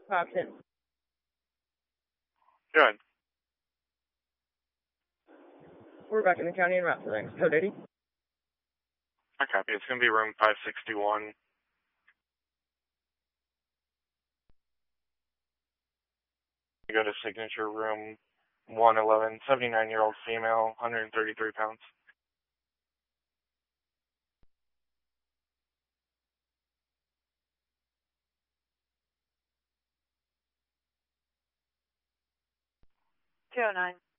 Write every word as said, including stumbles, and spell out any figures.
Option. Good. We're back in the county and route for things. Code eighty. I copy. It's going to be room five sixty-one. You go to signature room one eleven, seventy-nine-year-old female, one hundred thirty-three pounds. two oh nine.